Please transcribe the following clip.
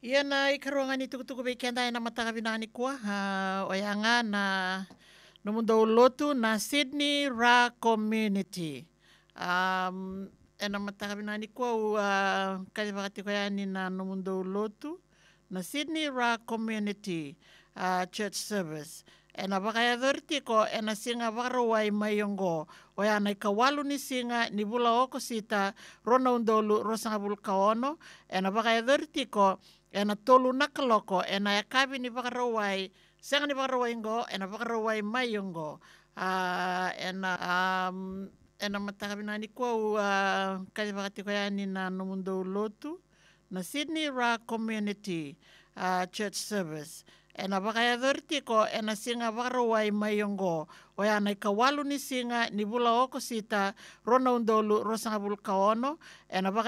Ia na ikaroanga ni tukutuku beikenda na matakavinani kwa oyanga na numundau lotu na Sydney Ra Community. Ena matakavinani kwa kali wakati kwa yani na numundau lotu na Sydney Ra Community Church Service. Ena wakaya verti ko ena singa warawai mayongo oyana ikawalu ni singa ni bula oko sita rona undolu rosanga bul kaono ena wakaya verti ko ena tolu nakaloko ena yakabi ni wakarawai senga ni wakarawai ngo ena wakarawai mayongo ena matakabinani kwa kali wakati kwa yani na numundau lotu na Sydney Ra Community Church Service. Ena wakaya verti ko ena singa wakarawai mayongo oyana ikawalu ni singa ni bula oko sita rona undolu rosanga bul kaono ena